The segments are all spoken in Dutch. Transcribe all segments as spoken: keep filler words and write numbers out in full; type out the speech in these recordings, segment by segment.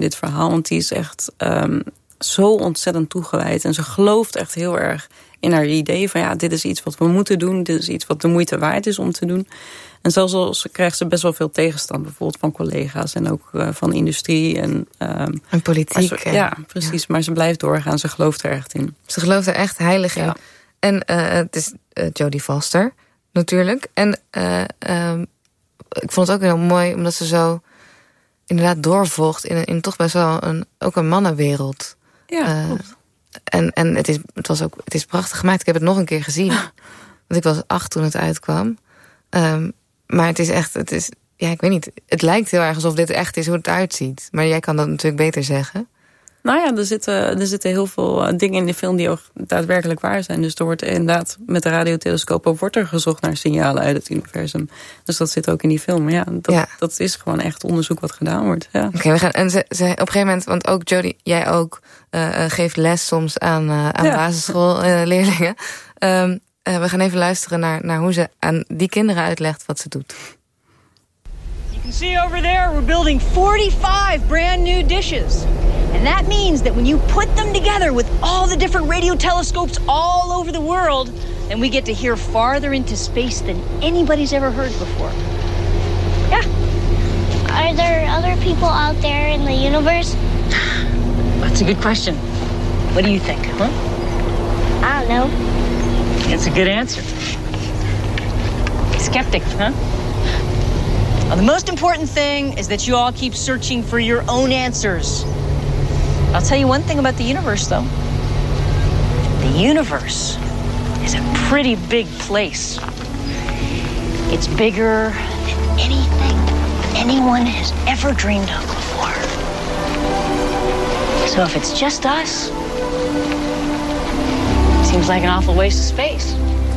dit verhaal. Want die is echt um, zo ontzettend toegewijd. En ze gelooft echt heel erg in haar idee van ja, dit is iets wat we moeten doen. Dit is iets wat de moeite waard is om te doen. En zelfs al krijgt ze best wel veel tegenstand. Bijvoorbeeld van collega's en ook uh, van industrie. En, um, en politiek. Ze, ja, precies. Ja. Maar ze blijft doorgaan. Ze gelooft er echt in. Ze gelooft er echt heilig in. Ja. En uh, het is uh, Jodie Foster natuurlijk. En uh, um, ik vond het ook heel mooi omdat ze zo inderdaad doorvolgt in, in toch best wel een, ook een mannenwereld. Ja, uh, klopt. En, en het, is, het, was ook, het is prachtig gemaakt. Ik heb het nog een keer gezien. Want ik was acht toen het uitkwam. Um, maar het is echt, het is, ja, ik weet niet. Het lijkt heel erg alsof dit echt is hoe het eruit ziet. Maar jij kan dat natuurlijk beter zeggen. Nou ja, er zitten, er zitten heel veel uh, dingen in de film die ook daadwerkelijk waar zijn. Dus er wordt inderdaad met de radiotelescoop wordt er gezocht naar signalen uit het universum. Dus dat zit ook in die film. Ja, dat, ja. dat is gewoon echt onderzoek wat gedaan wordt. Ja. Oké, okay, we gaan. En ze, ze, op een gegeven moment, want ook Jodie, jij ook uh, geeft les soms aan, uh, aan ja. basisschoolleerlingen. Uh, um, uh, we gaan even luisteren naar, naar hoe ze aan die kinderen uitlegt wat ze doet. You can see over there, we're building forty-five brand new dishes. And that means that when you put them together with all the different radio telescopes all over the world, then we get to hear farther into space than anybody's ever heard before. Yeah. Are there other people out there in the universe? That's a good question. What do you think, huh? I don't know. That's a good answer. Skeptic, huh? Well, the most important thing is that you all keep searching for your own answers. I'll tell you one thing about the universe, though. The universe is a pretty big place. It's bigger than anything anyone has ever dreamed of before. So if it's just us, it seems like an awful waste of space.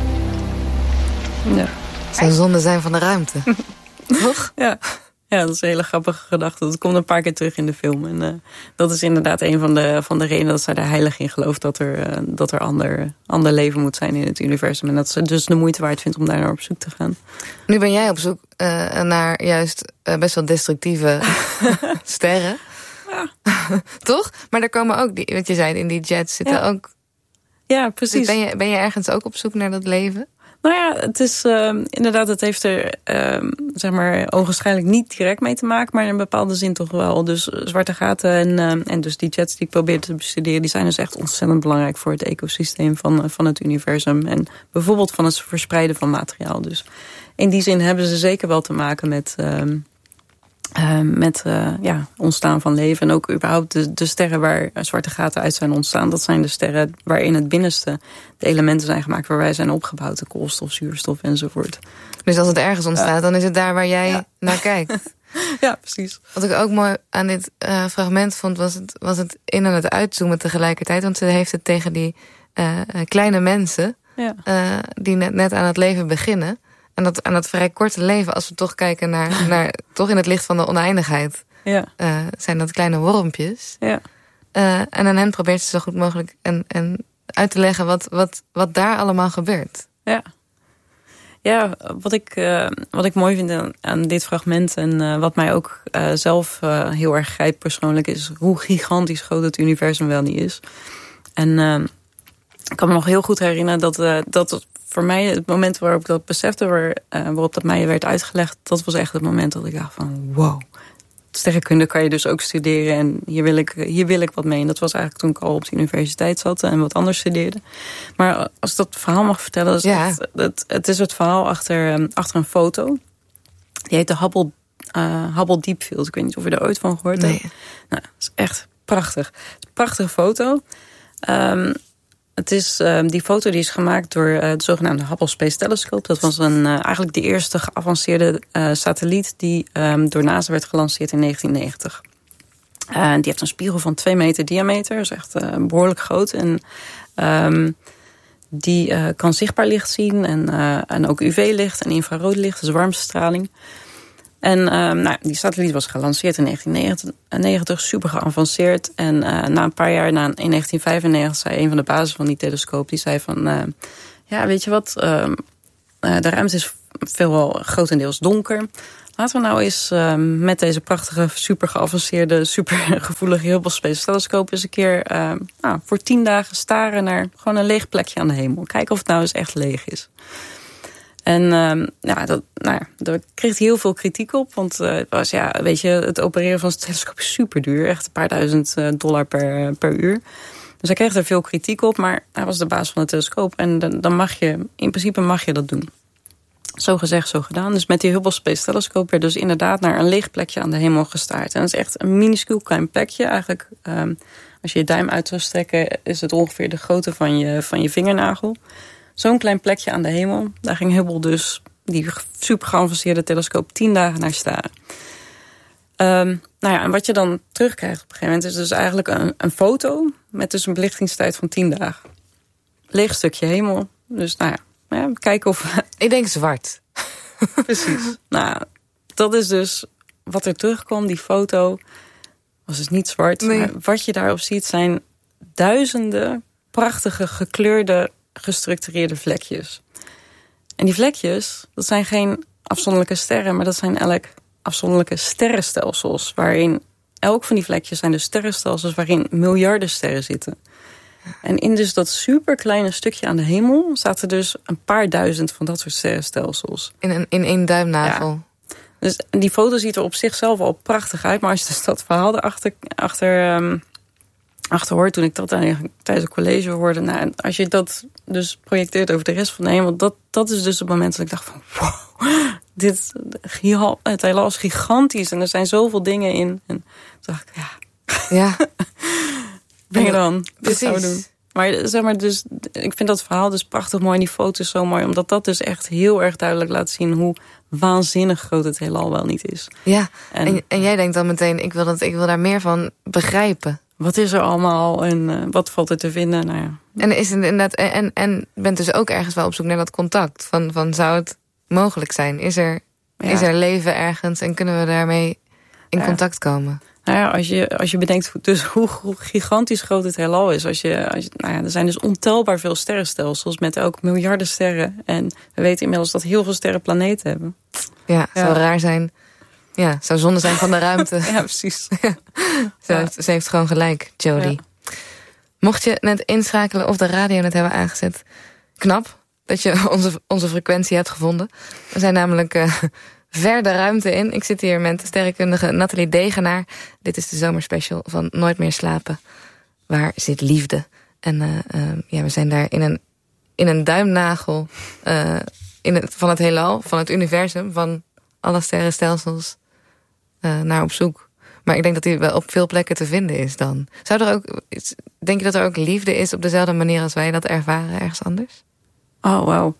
Ja. Het zou zonde zijn van de ruimte. Toch? Ja. Ja, dat is een hele grappige gedachte. Dat komt een paar keer terug in de film. En uh, dat is inderdaad een van de, van de redenen dat zij er heilig in gelooft dat er, uh, dat er ander, ander leven moet zijn in het universum. En dat ze dus de moeite waard vindt om daar naar op zoek te gaan. Nu ben jij op zoek uh, naar juist uh, best wel destructieve sterren. Ja. Toch? Maar er komen ook, die, wat je zei, in die jets zitten ja. ook... Ja, precies. Ben je, ben je ergens ook op zoek naar dat leven? Nou ja, het is uh, inderdaad, het heeft er uh, zeg maar ogenschijnlijk niet direct mee te maken, maar in een bepaalde zin toch wel. Dus zwarte gaten en, uh, en dus die jets die ik probeer te bestuderen, die zijn dus echt ontzettend belangrijk voor het ecosysteem van, uh, van het universum. En bijvoorbeeld van het verspreiden van materiaal. Dus in die zin hebben ze zeker wel te maken met, uh, uh, met uh, ja, ontstaan van leven. En ook überhaupt de, de sterren waar zwarte gaten uit zijn ontstaan. Dat zijn de sterren waarin het binnenste de elementen zijn gemaakt waar wij zijn opgebouwd. De koolstof, zuurstof enzovoort. Dus als het ergens ontstaat, ja. dan is het daar waar jij ja. naar kijkt. Ja, precies. Wat ik ook mooi aan dit uh, fragment vond, was het, was het in- en het uitzoomen tegelijkertijd. Want ze heeft het tegen die uh, kleine mensen ja. uh, die net, net aan het leven beginnen. En dat, aan dat vrij korte leven, als we toch kijken naar, naar toch in het licht van de oneindigheid, ja. uh, zijn dat kleine wormpjes. Ja. Uh, en aan hen probeert ze zo goed mogelijk en, en uit te leggen wat, wat, wat daar allemaal gebeurt. Ja, ja wat, ik, uh, wat ik mooi vind aan, aan dit fragment en uh, wat mij ook uh, zelf uh, heel erg grijpt persoonlijk, is hoe gigantisch groot het universum wel niet is. En uh, ik kan me nog heel goed herinneren dat, uh, dat het voor mij het moment waarop ik dat besefte, waar, uh, waarop dat mij werd uitgelegd, dat was echt het moment dat ik dacht van wow. Sterrenkunde kan je dus ook studeren en hier wil ik, hier wil ik wat mee. En dat was eigenlijk toen ik al op de universiteit zat en wat anders studeerde. Maar als ik dat verhaal mag vertellen, is ja. het, het, het is het verhaal achter, um, achter een foto. Die heet de Hubble, uh, Hubble Deep Field. Ik weet niet of je er ooit van gehoord nee. hebt. Nou, het is echt prachtig. Het is een prachtige foto. Um, Het is, uh, die foto die is gemaakt door uh, de zogenaamde Hubble Space Telescope. Dat was een, uh, eigenlijk de eerste geavanceerde uh, satelliet die um, door NASA werd gelanceerd in negentien negentig. Uh, die heeft een spiegel van twee meter diameter. Dat is echt uh, behoorlijk groot. En um, die uh, kan zichtbaar licht zien. En, uh, en ook U V-licht en infrarood licht. Dus warmtestraling. En uh, nou, die satelliet was gelanceerd in negentien negentig, super geavanceerd. En uh, na een paar jaar, na, in negentien vijfennegentig, zei een van de bazen van die telescoop, die zei van, uh, ja, weet je wat, uh, uh, de ruimte is veelal grotendeels donker. Laten we nou eens uh, met deze prachtige, super geavanceerde, super gevoelige Hubble Space Telescope eens een keer uh, nou, voor tien dagen staren naar gewoon een leeg plekje aan de hemel. Kijken of het nou eens echt leeg is. En uh, ja, dat, nou ja, daar kreeg hij heel veel kritiek op. Want uh, het was, ja, weet je, het opereren van zijn telescoop is super duur. Echt een paar duizend uh, dollar per, per uur. Dus hij kreeg er veel kritiek op. Maar hij was de baas van de telescoop. En dan, dan mag je, in principe mag je dat doen. Zo gezegd, zo gedaan. Dus met die Hubble Space Telescope werd dus inderdaad naar een leeg plekje aan de hemel gestaard. En dat is echt een minuscuul klein plekje. Eigenlijk, um, als je je duim uit zou strekken, is het ongeveer de grootte van je, van je vingernagel. Zo'n klein plekje aan de hemel. Daar ging Hubble dus, die super geavanceerde telescoop, tien dagen naar staren. Um, nou ja, en wat je dan terugkrijgt op een gegeven moment is dus eigenlijk een, een foto met dus een belichtingstijd van tien dagen. Leeg stukje hemel. Dus nou ja. Ja, kijken of... Ik denk zwart. Precies. Nou, dat is dus wat er terugkwam. Die foto was dus niet zwart. Nee. Maar wat je daarop ziet zijn duizenden prachtige, gekleurde, gestructureerde vlekjes. En die vlekjes, dat zijn geen afzonderlijke sterren, maar dat zijn elk afzonderlijke sterrenstelsels. Waarin elk van die vlekjes zijn dus sterrenstelsels waarin miljarden sterren zitten. En in dus dat superkleine stukje aan de hemel zaten dus een paar duizend van dat soort sterrenstelsels. In een in één duimnagel. Ja. Dus die foto ziet er op zichzelf al prachtig uit. Maar als je dus dat verhaal erachter achter, um, achter hoort, toen ik dat tijdens het college hoorde. Nou, als je dat dus projecteert over de rest van de hemel. Dat, dat is dus het moment dat ik dacht van wow, dit, het heelal is gigantisch. En er zijn zoveel dingen in. En toen dacht ik, ja... Ja. Ben je dan? Precies. Zou doen. Maar zeg maar, dus, ik vind dat verhaal dus prachtig mooi en die foto's zo mooi. Omdat dat dus echt heel erg duidelijk laat zien hoe waanzinnig groot het heelal wel niet is. Ja, en, en, en jij denkt dan meteen, ik wil, dat, ik wil daar meer van begrijpen. Wat is er allemaal en uh, wat valt er te vinden? Nou ja. En, is het inderdaad, en, en bent dus ook ergens wel op zoek naar dat contact. Van, van zou het mogelijk zijn? Is er, ja. is er leven ergens en kunnen we daarmee in ja. contact komen? Nou ja, als je, als je bedenkt dus hoe gigantisch groot het heelal is. Als je, als je, nou ja, er zijn dus ontelbaar veel sterrenstelsels met ook miljarden sterren. En we weten inmiddels dat heel veel sterren planeten hebben. Ja, ja. Zou raar zijn. Ja, zou zonde zijn van de ruimte. Ja, precies. Ze, ja. Heeft, ze heeft gewoon gelijk, Jodie. Ja. Mocht je net inschakelen of de radio net hebben aangezet, knap dat je onze, onze frequentie hebt gevonden. We zijn namelijk... Uh, ver de ruimte in. Ik zit hier met de sterrenkundige Nathalie Degenaar. Dit is de zomerspecial van Nooit meer slapen. Waar zit liefde? En uh, uh, ja, we zijn daar in een, in een duimnagel uh, in het, van het heelal, van het universum, van alle sterrenstelsels uh, naar op zoek. Maar ik denk dat die wel op veel plekken te vinden is dan. Zou er ook, denk je dat er ook liefde is op dezelfde manier als wij dat ervaren ergens anders? Oh, wauw.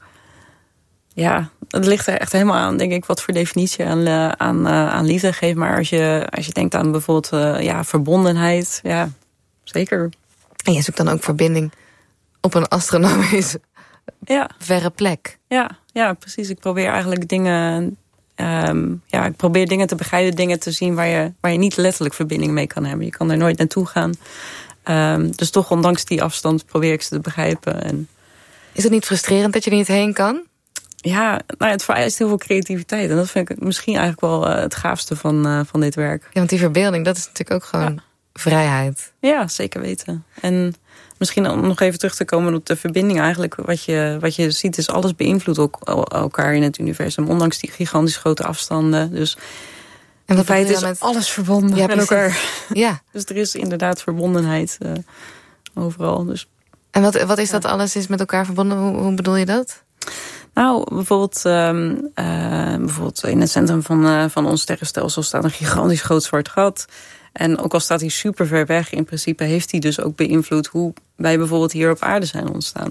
Ja, het ligt er echt helemaal aan, denk ik, wat voor definitie aan, uh, aan, uh, aan liefde geeft. Maar als je, als je denkt aan bijvoorbeeld uh, ja, verbondenheid, ja, zeker. En je zoekt dan ook verbinding op een astronomisch ja. verre plek. Ja, ja, precies. Ik probeer eigenlijk dingen, um, ja, ik probeer dingen te begrijpen, dingen te zien waar je, waar je niet letterlijk verbinding mee kan hebben. Je kan er nooit naartoe gaan. Um, dus toch, ondanks die afstand, probeer ik ze te begrijpen. En... Is het niet frustrerend dat je er niet heen kan? Ja, nou ja, het vereist heel veel creativiteit. En dat vind ik misschien eigenlijk wel uh, het gaafste van, uh, van dit werk. Ja, want die verbeelding, dat is natuurlijk ook gewoon ja. vrijheid. Ja, zeker weten. En misschien om nog even terug te komen op de verbinding eigenlijk. Wat je, wat je ziet is alles beïnvloedt ook elkaar in het universum. Ondanks die gigantisch grote afstanden. Dus en in feite is met... alles verbonden ja, met elkaar. Ja. Dus er is inderdaad verbondenheid uh, overal. Dus. En wat, wat is dat alles is met elkaar verbonden? Hoe, hoe bedoel je dat? Nou, bijvoorbeeld, um, uh, bijvoorbeeld in het centrum van, uh, van ons sterrenstelsel staat een gigantisch groot zwart gat. En ook al staat hij super ver weg, in principe heeft hij dus ook beïnvloed hoe wij bijvoorbeeld hier op aarde zijn ontstaan.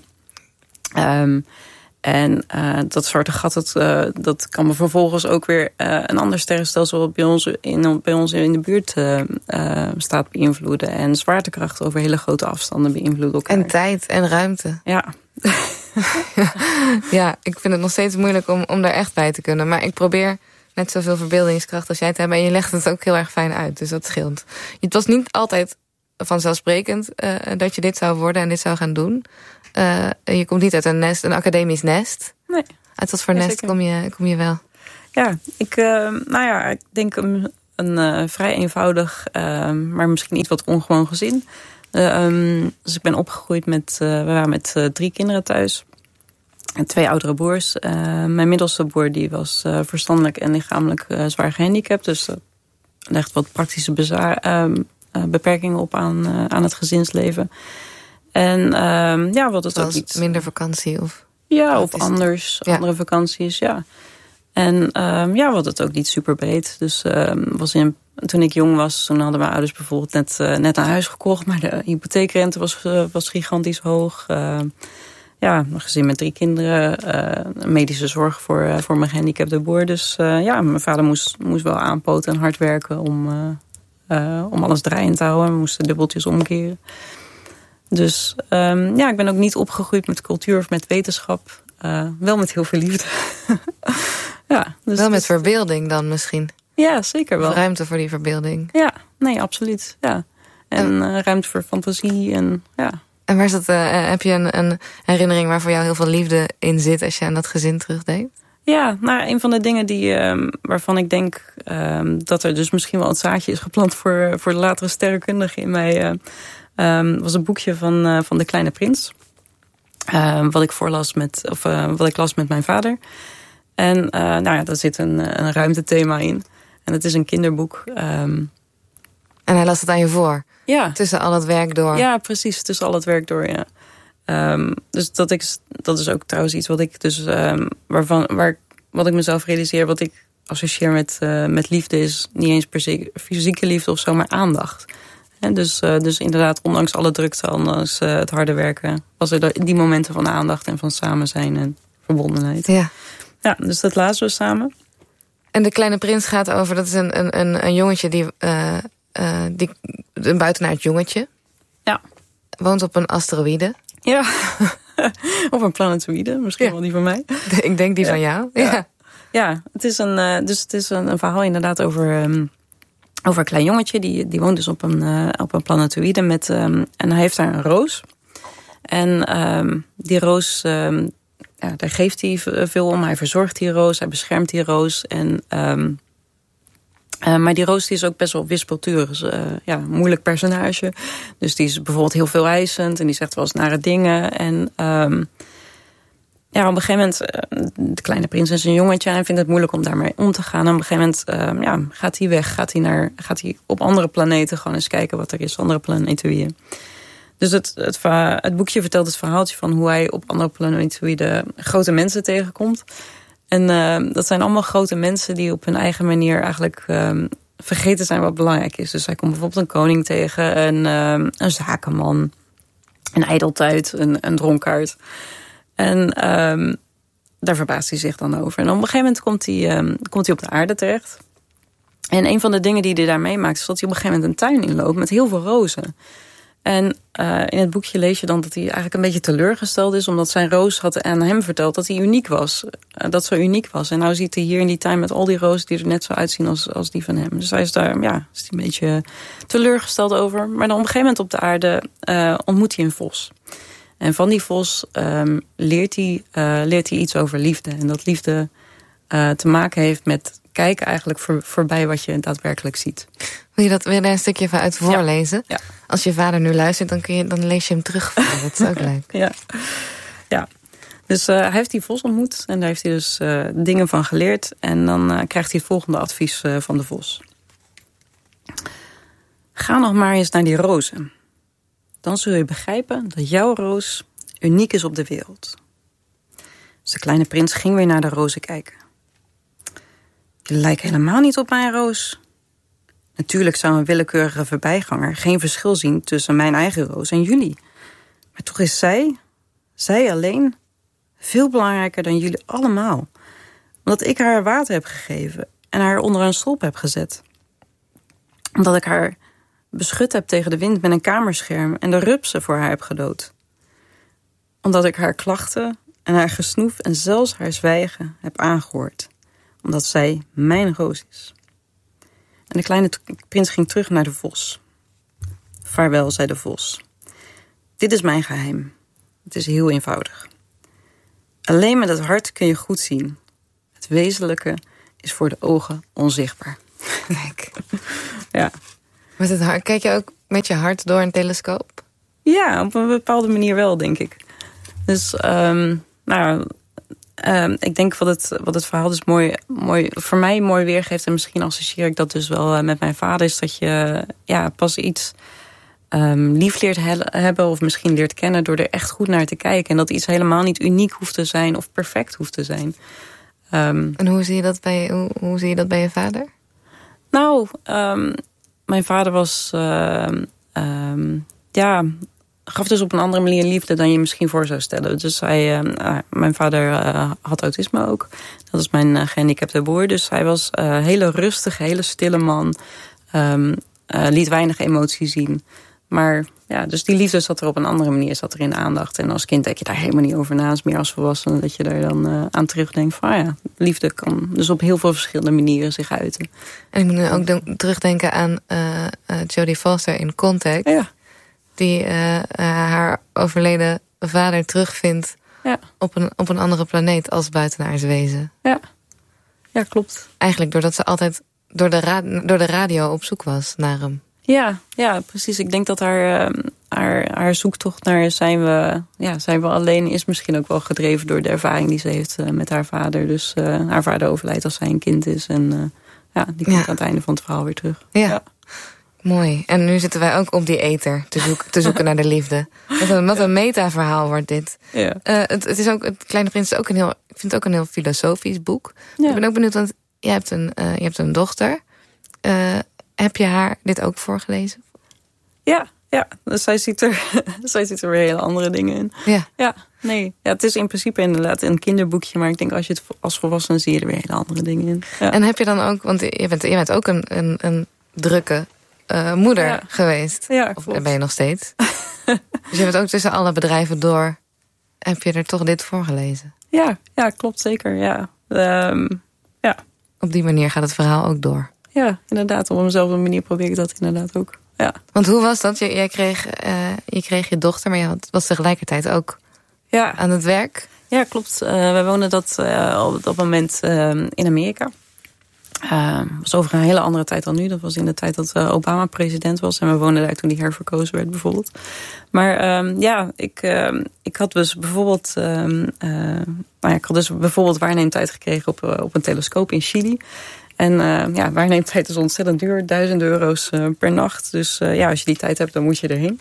Um, en uh, dat zwarte gat, dat, uh, dat kan vervolgens ook weer uh, een ander sterrenstelsel wat bij ons in, bij ons in de buurt uh, uh, staat beïnvloeden. En zwaartekracht over hele grote afstanden beïnvloeden elkaar. En tijd en ruimte. Ja. ja. ja, ik vind het nog steeds moeilijk om, om daar echt bij te kunnen. Maar ik probeer net zoveel verbeeldingskracht als jij te hebben. En je legt het ook heel erg fijn uit, dus dat scheelt. Het was niet altijd vanzelfsprekend uh, dat je dit zou worden en dit zou gaan doen. Uh, je komt niet uit een nest, een academisch nest. Nee. Uit wat voor ja, nest kom je, kom je wel? Ja, ik, uh, nou ja, ik denk een, een uh, vrij eenvoudig, uh, maar misschien iets wat ongewoon gezin. Uh, um, dus ik ben opgegroeid met, uh, we waren met uh, drie kinderen thuis. En twee oudere broers. Uh, mijn middelste broer die was uh, verstandelijk en lichamelijk uh, zwaar gehandicapt. Dus dat legt wat praktische bezaar, uh, uh, beperkingen op aan, uh, aan het gezinsleven. En uh, ja, wat het ook iets... minder vakantie of... Ja, of anders, ja. andere vakanties, ja. En uh, ja, wat het ook niet super breed. Dus uh, was in, toen ik jong was, toen hadden mijn ouders bijvoorbeeld net, uh, net een huis gekocht. Maar de hypotheekrente was, uh, was gigantisch hoog. Uh, ja, een gezin met drie kinderen. Uh, medische zorg voor, uh, voor mijn gehandicapte broer. Dus uh, ja, mijn vader moest, moest wel aanpoten en hard werken om, uh, uh, om alles draaiend te houden. We moesten dubbeltjes omkeren. Dus um, ja, ik ben ook niet opgegroeid met cultuur of met wetenschap. Uh, wel met heel veel liefde. ja, dus wel met dus, verbeelding dan misschien? Ja, zeker wel. Ruimte voor die verbeelding? Ja, nee, absoluut. Ja. En uh, ruimte voor fantasie. En, ja. en waar is dat, uh, heb je een, een herinnering waar voor jou heel veel liefde in zit als je aan dat gezin terugdenkt? Ja, nou, een van de dingen die, um, waarvan ik denk um, dat er dus misschien wel een zaadje is geplant voor, voor de latere sterrenkundige in mij... Uh, Um, was een boekje van, uh, van De Kleine Prins. Uh, wat ik voorlas met, of uh, wat ik las met mijn vader. En uh, nou ja, daar zit een, een ruimtethema in. En het is een kinderboek. Um, en hij las het aan je voor? Ja. Tussen al het werk door? Ja, precies. Tussen al het werk door, ja. Um, dus dat, ik, dat is ook trouwens iets wat ik dus, um, waarvan, waar, wat ik mezelf realiseer, wat ik associeer met, uh, met liefde, is niet eens per se fysieke liefde of zo, maar aandacht. En dus, uh, dus inderdaad, ondanks alle drukte, ondanks uh, het harde werken, was er die momenten van aandacht en van samen zijn en verbondenheid. Ja. Ja, dus dat lazen we samen. En De Kleine Prins gaat over, dat is een, een, een, een jongetje die, uh, uh, die, een buitenaard jongetje. Ja. Woont op een asteroïde. Ja, of een planetoïde, misschien ja. wel die van mij. Ik denk die ja. van jou. Ja, ja. ja het is een, uh, dus het is een, een verhaal inderdaad over... Um, Over een klein jongetje, die, die woont dus op een, uh, op een planetoïde. Met, um, en hij heeft daar een roos. En um, die roos, um, ja, daar geeft hij veel om. Hij verzorgt die roos, hij beschermt die roos. En, um, uh, maar die roos die is ook best wel wispelturig. Dus, uh, ja, een moeilijk personage. Dus die is bijvoorbeeld heel veel eisend. En die zegt wel eens nare dingen. En... Um, Ja, op een gegeven moment, de Kleine Prins is een jongetje... en vindt het moeilijk om daarmee om te gaan. En op een gegeven moment uh, ja, gaat hij weg. Gaat hij, naar, gaat hij op andere planeten gewoon eens kijken wat er is. Andere planetoïden. Dus het, het, het boekje vertelt het verhaaltje van hoe hij op andere planetoïden... grote mensen tegenkomt. En uh, dat zijn allemaal grote mensen die op hun eigen manier... eigenlijk um, vergeten zijn wat belangrijk is. Dus hij komt bijvoorbeeld een koning tegen, een, um, een zakenman... een ijdeltuit, een, een dronkaard... En um, daar verbaast hij zich dan over. En op een gegeven moment komt hij, um, komt hij op de aarde terecht. En een van de dingen die hij daar meemaakt... is dat hij op een gegeven moment een tuin inloopt met heel veel rozen. En uh, in het boekje lees je dan dat hij eigenlijk een beetje teleurgesteld is... omdat zijn roos had aan hem verteld dat hij uniek was. Uh, dat zo uniek was. En nou ziet hij hier in die tuin met al die rozen... die er net zo uitzien als, als die van hem. Dus hij is daar ja, is een beetje teleurgesteld over. Maar dan op een gegeven moment op de aarde uh, ontmoet hij een vos... En van die vos um, leert, hij, uh, leert hij iets over liefde. En dat liefde uh, te maken heeft met kijken eigenlijk voor, voorbij wat je daadwerkelijk ziet. Wil je dat weer daar een stukje van uit voorlezen? Ja. Ja. Als je vader nu luistert, dan, kun je, dan lees je hem terug. Dat is ook leuk. Ja. Ja. Dus uh, hij heeft die vos ontmoet en daar heeft hij dus uh, dingen van geleerd. En dan uh, krijgt hij het volgende advies uh, van de vos. Ga nog maar eens naar die rozen. Dan zul je begrijpen dat jouw roos uniek is op de wereld. Dus de Kleine Prins ging weer naar de rozen kijken. Jullie lijken helemaal niet op mijn roos. Natuurlijk zou een willekeurige voorbijganger geen verschil zien tussen mijn eigen roos en jullie. Maar toch is zij, zij alleen, veel belangrijker dan jullie allemaal. Omdat ik haar water heb gegeven en haar onder een stolp heb gezet. Omdat ik haar beschut heb tegen de wind met een kamerscherm en de rupsen voor haar heb gedood. Omdat ik haar klachten en haar gesnoef en zelfs haar zwijgen heb aangehoord. Omdat zij mijn roos is. En de Kleine Prins ging terug naar de vos. Vaarwel, zei de vos. Dit is mijn geheim. Het is heel eenvoudig. Alleen met het hart kun je goed zien. Het wezenlijke is voor de ogen onzichtbaar. Kijk. Ja. Met het hart, kijk je ook met je hart door een telescoop? Ja, op een bepaalde manier wel, denk ik. Dus, um, nou, um, ik denk wat het, wat het verhaal dus mooi, mooi, voor mij mooi weergeeft... en misschien associeer ik dat dus wel uh, met mijn vader... is dat je ja, pas iets um, lief leert he- hebben... of misschien leert kennen door er echt goed naar te kijken. En dat iets helemaal niet uniek hoeft te zijn of perfect hoeft te zijn. Um, en hoe zie je dat bij, hoe, hoe zie je dat bij je vader? Nou, um, mijn vader was... Uh, um, ja... gaf dus op een andere manier liefde dan je misschien voor zou stellen. Dus hij, uh, mijn vader uh, had autisme ook. Dat is mijn uh, gehandicapte broer. Dus hij was een uh, hele rustige, hele stille man. Um, uh, liet weinig emotie zien. Maar ja, dus die liefde zat er op een andere manier, zat er in aandacht. En als kind denk je daar helemaal niet over na. Het is meer als volwassene dat je daar dan uh, aan terugdenkt van... Ah ja, liefde kan dus op heel veel verschillende manieren zich uiten. En ik moet nu ook de- terugdenken aan uh, uh, Jodie Foster in Contact... Ja. Die uh, uh, haar overleden vader terugvindt ja. op, een, op een andere planeet als buitenaards wezen. Ja. Ja, klopt. Eigenlijk doordat ze altijd door de, ra- door de radio op zoek was naar hem. Ja, ja, precies. Ik denk dat haar, uh, haar, haar zoektocht naar zijn we, ja, zijn we alleen... is misschien ook wel gedreven door de ervaring die ze heeft uh, met haar vader. Dus uh, haar vader overlijdt als zij een kind is. En uh, ja, die komt ja. aan het einde van het verhaal weer terug. Ja. ja. Mooi. En nu zitten wij ook op die ether te, zoek, te zoeken naar de liefde. Wat een, wat een meta-verhaal wordt dit. Ja. Uh, het, het, is ook, het Kleine Prins is ook een heel, ik vind het ook een heel filosofisch boek. Ja. Ik ben ook benieuwd, want je hebt een, uh, je hebt een dochter. Uh, heb je haar dit ook voorgelezen? Ja, ja. Dus zij ziet er, zij ziet er weer hele andere dingen in. Ja. Ja, nee. Ja, het is in principe inderdaad een kinderboekje, maar ik denk als je het als volwassene zie je er weer hele andere dingen in. Ja. En heb je dan ook, want je bent, je bent ook een, een, een drukke uh, moeder ja. geweest. Ja, of ben je nog steeds? Dus je bent ook tussen alle bedrijven door, heb je er toch dit voorgelezen? Ja, ja, klopt zeker. Ja. Um, ja. Op die manier gaat het verhaal ook door. Ja, inderdaad. Op eenzelfde manier probeer ik dat inderdaad ook. Ja. Want hoe was dat? Je, jij kreeg, uh, je kreeg je dochter, maar je had, was tegelijkertijd ook ja. aan het werk? Ja, klopt. Uh, wij woonden dat uh, op dat moment uh, in Amerika. Dat uh, was over een hele andere tijd dan nu. Dat was in de tijd dat uh, Obama president was. En we woonden daar toen hij herverkozen werd bijvoorbeeld. Maar um, ja, ik, uh, ik had dus bijvoorbeeld... Um, uh, nou ja, ik had dus bijvoorbeeld waarneemtijd gekregen op, uh, op een telescoop in Chili. En uh, ja, waarneemtijd is ontzettend duur. Duizend euro's uh, per nacht. Dus uh, ja, als je die tijd hebt, dan moet je erheen.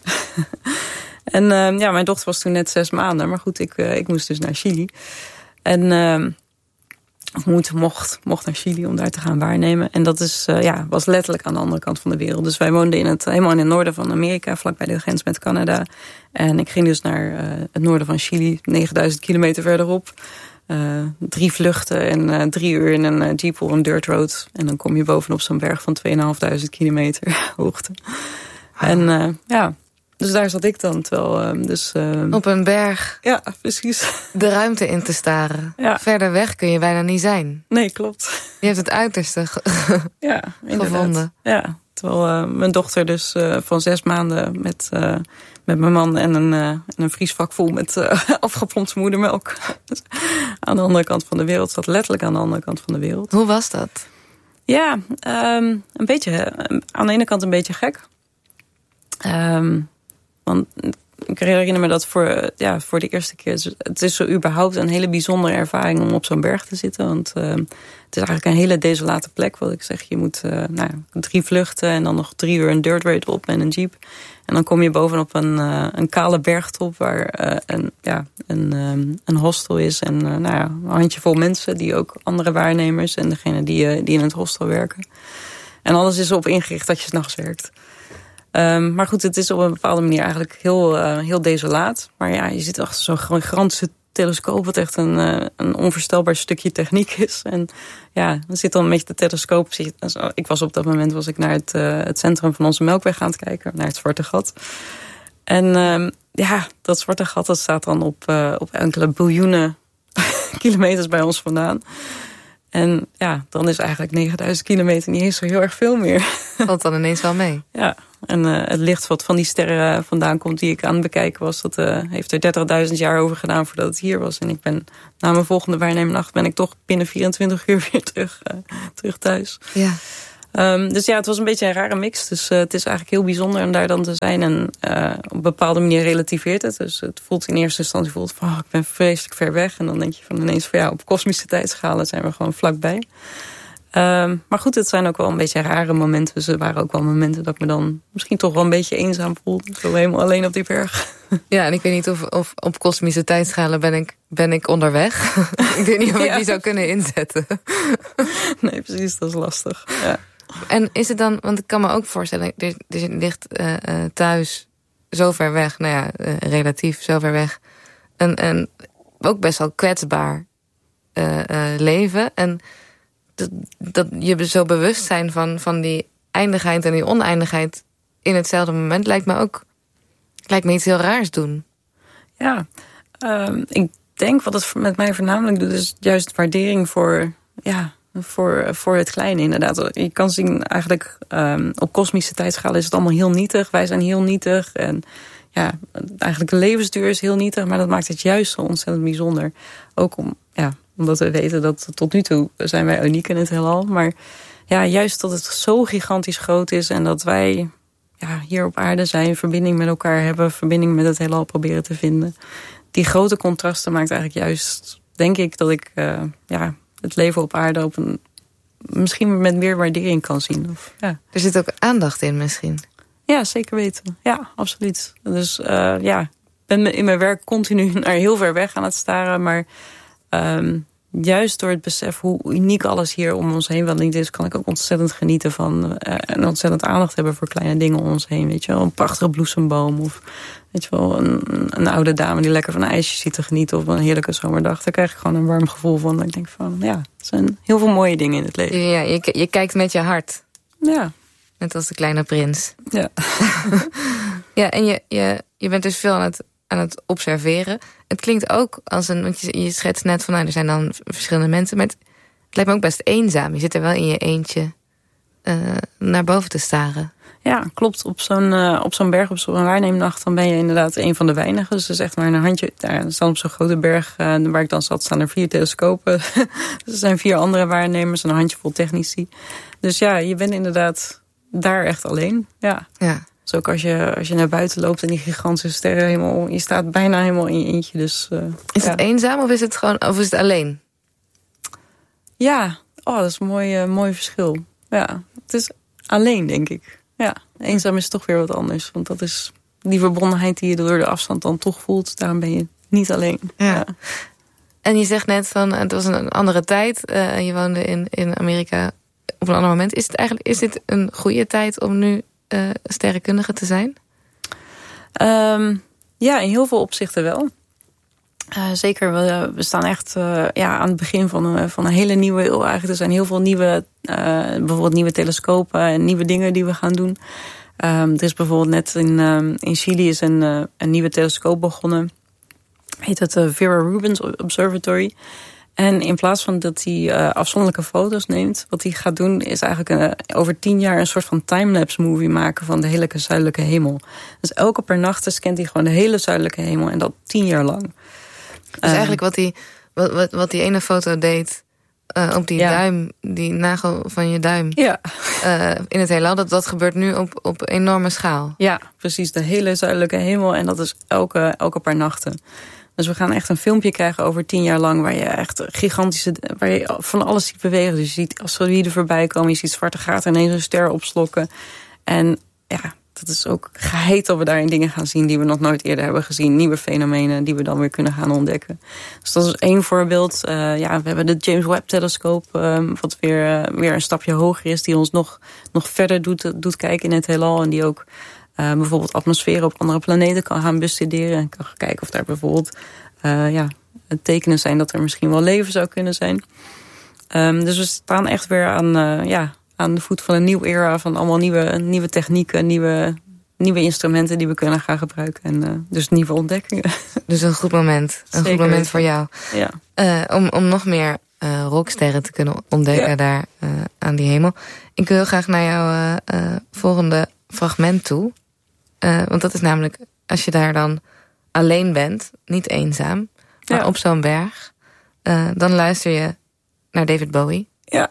En uh, ja, mijn dochter was toen net zes maanden. Maar goed, ik, uh, ik moest dus naar Chili. En... Uh, Of moet, mocht, mocht naar Chili om daar te gaan waarnemen. En dat is, uh, ja, was letterlijk aan de andere kant van de wereld. Dus wij woonden in het, helemaal in het noorden van Amerika, vlakbij de grens met Canada. En ik ging dus naar uh, het noorden van Chili, negenduizend kilometer verderop. Uh, drie vluchten en uh, drie uur in een uh, jeep op een dirt road. En dan kom je bovenop zo'n berg van tweeënhalfduizend kilometer hoogte. Wow. En uh, ja... Dus daar zat ik dan, terwijl... Uh, dus, uh, op een berg. Ja, precies. De ruimte in te staren. Ja. Verder weg kun je bijna niet zijn. Nee, klopt. Je hebt het uiterste ge- ja, gevonden. Ja, terwijl uh, mijn dochter dus uh, van zes maanden met, uh, met mijn man... en een, uh, en een vriesvak vol met uh, afgepompte moedermelk... dus aan de andere kant van de wereld zat. Letterlijk aan de andere kant van de wereld. Hoe was dat? Ja, um, een beetje... Aan de ene kant een beetje gek. Um, Want ik herinner me dat voor, ja, voor de eerste keer... Het is zo überhaupt een hele bijzondere ervaring om op zo'n berg te zitten. Want uh, het is eigenlijk een hele desolate plek. Wat ik zeg, je moet uh, nou, drie vluchten en dan nog drie uur een dirt road op en een jeep. En dan kom je bovenop een, uh, een kale bergtop waar uh, een, ja, een, um, een hostel is. En uh, nou ja, een handjevol mensen, die ook andere waarnemers... en degene die, uh, die in het hostel werken. En alles is erop ingericht dat je 's nachts werkt. Um, maar goed, het is op een bepaalde manier eigenlijk heel, uh, heel desolaat. Maar ja, je zit achter zo'n gigantische telescoop... wat echt een, uh, een onvoorstelbaar stukje techniek is. En ja, dan zit dan met de telescoop... Ik was op dat moment was ik naar het, uh, het centrum van onze Melkweg aan het kijken. Naar het Zwarte Gat. En um, ja, dat Zwarte Gat dat staat dan op, uh, op enkele biljoenen kilometers bij ons vandaan. En ja, dan is eigenlijk negenduizend kilometer niet eens zo heel erg veel meer. Valt dan ineens wel mee. Ja, En uh, het licht wat van die sterren vandaan komt die ik aan het bekijken was... dat uh, heeft er dertigduizend jaar over gedaan voordat het hier was. En ik ben na mijn volgende waarneemnacht ben ik toch binnen vierentwintig uur weer terug, uh, terug thuis. Ja. Um, dus ja, het was een beetje een rare mix. Dus uh, het is eigenlijk heel bijzonder om daar dan te zijn. En uh, op een bepaalde manier relativeert het. Dus het voelt in eerste instantie voelt van, oh, ik ben vreselijk ver weg. En dan denk je van ineens van ja, op kosmische tijdschalen zijn we gewoon vlakbij. Um, maar goed, het zijn ook wel een beetje rare momenten. Dus er waren ook wel momenten dat ik me dan misschien toch wel een beetje eenzaam voelde. Zo helemaal alleen op die berg. Ja, en ik weet niet of, of op kosmische tijdschalen ben ik, ben ik onderweg. Ik weet niet of ik ja. die zou kunnen inzetten. Nee, precies, dat is lastig. Ja. En is het dan, want ik kan me ook voorstellen, er, er ligt uh, uh, thuis zo ver weg, nou ja, uh, relatief zo ver weg, en, en ook best wel kwetsbaar uh, uh, leven. En dat, dat je zo bewust zijn van, van die eindigheid en die oneindigheid in hetzelfde moment lijkt me ook, lijkt me iets heel raars doen. Ja, uh, ik denk wat het met mij voornamelijk doet, is juist waardering voor, ja, Voor, voor het kleine inderdaad. Je kan zien eigenlijk um, op kosmische tijdschalen is het allemaal heel nietig. Wij zijn heel nietig. En ja, eigenlijk de levensduur is heel nietig. Maar dat maakt het juist zo ontzettend bijzonder. Ook om, ja, omdat we weten dat tot nu toe zijn wij uniek in het heelal. Maar ja, juist dat het zo gigantisch groot is. En dat wij ja, hier op aarde zijn. Verbinding met elkaar hebben. Verbinding met het heelal proberen te vinden. Die grote contrasten maakt eigenlijk juist, denk ik, dat ik uh, ja, het leven op aarde op een misschien met meer waardering kan zien. Of, ja. Er zit ook aandacht in misschien. Ja, zeker weten. Ja, absoluut. Dus uh, ja, ik ben in mijn werk continu naar heel ver weg aan het staren. Maar um, juist door het besef hoe uniek alles hier om ons heen wel niet is, kan ik ook ontzettend genieten van uh, en ontzettend aandacht hebben voor kleine dingen om ons heen. Weet je wel, een prachtige bloesemboom of weet je wel, een, een oude dame die lekker van een ijsje zit te genieten op een heerlijke zomerdag. Daar krijg ik gewoon een warm gevoel van. Ik denk van, ja, er zijn heel veel mooie dingen in het leven. Ja, je, je kijkt met je hart. Ja. Net als de kleine prins. Ja. Ja, en je, je, je bent dus veel aan het, aan het observeren. Het klinkt ook als een, want je, je schetst net van, nou, er zijn dan verschillende mensen, maar het, het lijkt me ook best eenzaam. Je zit er wel in je eentje uh, naar boven te staren. Ja, klopt. Op zo'n uh, op zo'n berg, op zo'n waarneemnacht, dan ben je inderdaad een van de weinigen. Dus dat is echt maar een handje. Daar staan op zo'n grote berg uh, waar ik dan zat, staan er vier telescopen. Dus er zijn vier andere waarnemers en een handjevol technici. Dus ja, je bent inderdaad daar echt alleen. Ja. Ja. Dus ook als je, als je naar buiten loopt en die gigantische sterren helemaal, je staat bijna helemaal in je eentje. Dus, uh, is ja. het eenzaam of is het gewoon, of is het alleen? Ja, oh, dat is een mooi, uh, mooi verschil. Ja, het is alleen, denk ik. Ja, eenzaam is toch weer wat anders. Want dat is die verbondenheid die je door de afstand dan toch voelt. Daarom ben je niet alleen. Ja. Ja. En je zegt net van, het was een andere tijd. Uh, je woonde in, in Amerika op een ander moment. Is het eigenlijk, is dit een goede tijd om nu uh, sterrenkundige te zijn? Um, ja, in heel veel opzichten wel. Uh, zeker, we, we staan echt uh, ja, aan het begin van een, van een hele nieuwe eeuw. Eigenlijk. Er zijn heel veel nieuwe, uh, bijvoorbeeld nieuwe telescopen en nieuwe dingen die we gaan doen. Um, er is bijvoorbeeld net in, um, in Chili is een, uh, een nieuwe telescoop begonnen. Heet het uh, Vera Rubin Observatory. En in plaats van dat hij uh, afzonderlijke foto's neemt, wat hij gaat doen is eigenlijk een, over tien jaar een soort van timelapse movie maken van de hele zuidelijke hemel. Dus elke per nacht scant hij gewoon de hele zuidelijke hemel en dat tien jaar lang. Dus eigenlijk wat die, wat, wat, wat die ene foto deed uh, op die ja. duim, die nagel van je duim ja. uh, in het heelal, dat, dat gebeurt nu op, op enorme schaal. Ja, precies. De hele zuidelijke hemel en dat is elke, elke paar nachten. Dus we gaan echt een filmpje krijgen over tien jaar lang waar je echt gigantische, waar je van alles ziet bewegen. Dus je ziet asteroïden voorbij komen, je ziet zwarte gaten ineens een ster opslokken. En ja, dat is ook geheid dat we daarin dingen gaan zien die we nog nooit eerder hebben gezien. Nieuwe fenomenen die we dan weer kunnen gaan ontdekken. Dus dat is één voorbeeld. Uh, ja, we hebben de James Webb-telescoop, um, wat weer, uh, weer een stapje hoger is, die ons nog, nog verder doet, doet kijken in het heelal. En die ook uh, bijvoorbeeld atmosferen op andere planeten kan gaan bestuderen. En kan gaan kijken of daar bijvoorbeeld uh, ja, tekenen zijn dat er misschien wel leven zou kunnen zijn. Um, dus we staan echt weer aan, uh, ja, aan de voet van een nieuwe era van allemaal nieuwe, nieuwe technieken, nieuwe, nieuwe instrumenten die we kunnen gaan gebruiken. En uh, dus nieuwe ontdekkingen. Dus een goed moment. Een Zeker goed moment weten. Voor jou. Ja. Uh, om, om nog meer uh, rocksterren te kunnen ontdekken ja. daar uh, aan die hemel. Ik wil heel graag naar jouw uh, uh, volgende fragment toe. Uh, want dat is namelijk, als je daar dan alleen bent, niet eenzaam, maar ja. op zo'n berg, uh, dan luister je naar David Bowie. Ja,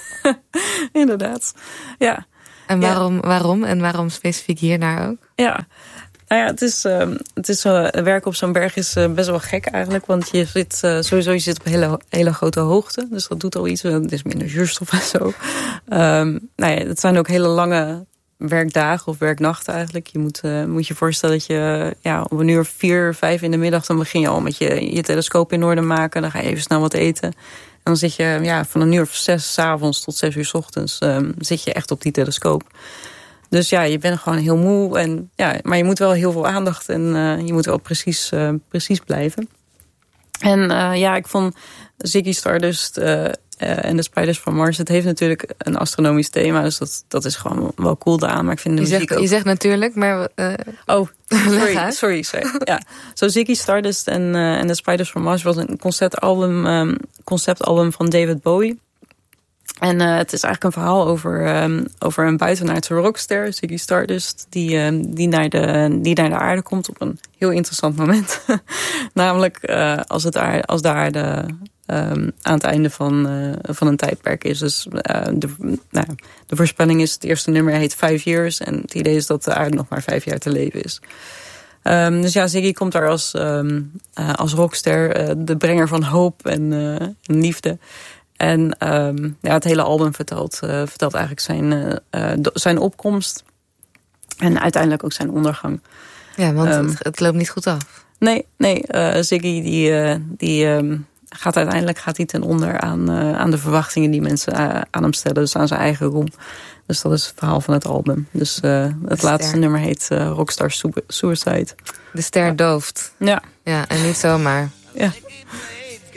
inderdaad. Ja. En waarom, ja. waarom? En waarom specifiek hiernaar ook? Ja, nou ja, het is, uh, het is uh, werken op zo'n berg is uh, best wel gek eigenlijk. Want je zit uh, sowieso je zit op hele, hele grote hoogte. Dus dat doet al iets. Het is minder zuurstof en zo. Um, nou ja, het zijn ook hele lange werkdagen of werknachten eigenlijk. Je moet, uh, moet je voorstellen dat je ja, om een uur vier, vijf in de middag, dan begin je al met je, je telescoop in orde maken. Dan ga je even snel wat eten. En dan zit je ja, van een uur of zes 's avonds tot zes uur 's ochtends um, zit je echt op die telescoop. Dus ja, je bent gewoon heel moe. En, ja, maar je moet wel heel veel aandacht en uh, je moet wel precies, uh, precies blijven. En uh, ja, ik vond Ziggy Stardust uh, uh, en de Spiders from Mars, het heeft natuurlijk een astronomisch thema. Dus dat, dat is gewoon wel cool aan. Maar ik vind de je, muziek zegt, ook... je zegt natuurlijk, maar... Uh... Oh, sorry, sorry, sorry. Ja. Zo Ziggy Stardust en, uh, en de Spiders from Mars was een conceptalbum, um, conceptalbum van David Bowie. En uh, het is eigenlijk een verhaal over, um, over een buitenaardse rockster, Ziggy Stardust, die, um, die, naar de, die naar de aarde komt op een heel interessant moment. Namelijk uh, als, het aarde, als de aarde um, aan het einde van, uh, van een tijdperk is. Dus uh, de, nou, de voorspelling is, het eerste nummer heet Five Years. En het idee is dat de aarde nog maar vijf jaar te leven is. Um, dus ja, Ziggy komt daar als, um, uh, als rockster, uh, de brenger van hoop en, uh, en liefde. En um, ja, het hele album vertelt, uh, vertelt eigenlijk zijn, uh, uh, zijn opkomst. En uiteindelijk ook zijn ondergang. Ja, want um, het, het loopt niet goed af. Nee, nee uh, Ziggy die, uh, die um, gaat uiteindelijk gaat hij ten onder aan, uh, aan de verwachtingen die mensen uh, aan hem stellen. Dus aan zijn eigen roem. Dus dat is het verhaal van het album. Dus uh, het laatste nummer heet uh, Rockstar Suicide. De ster ja. dooft. Ja. Ja, en niet zomaar. Ja.